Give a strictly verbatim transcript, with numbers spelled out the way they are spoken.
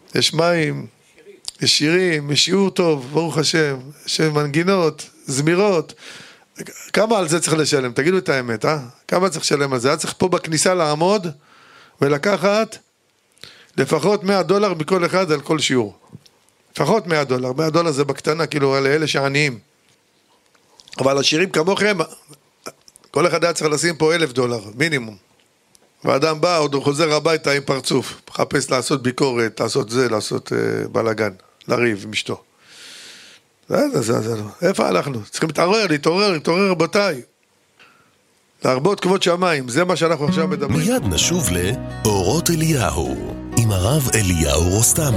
יש מים, יש שירים, יש שיעור טוב, ברוך השם, יש מנגינות, זמירות. כמה על זה צריך לשלם? תגידו את האמת, אה? כמה צריך לשלם על זה? היה צריך פה בכניסה לעמוד ולקחת לפחות מאה דולר מכל אחד על כל שיעור. לפחות מאה דולר. מאה דולר זה בקטנה, כאילו, לאלה שעניים. אבל השירים כמוכם, כל אחד היה צריך לשים פה אלף דולר, מינימום. ואדם בא, עוד הוא חוזר הביתה עם פרצוף, מחפש לעשות ביקורת, לעשות זה, לעשות uh, בלגן, לריב עם אשתו. זה, זה, זה, זה, איפה הלכנו? צריכים להתעורר, להתעורר, להתעורר רבותיי. להרבות כבוד שמיים, זה מה שאנחנו עכשיו מדברים. מיד נשוב לאורות אליהו, עם הרב אליהו רוסטמי.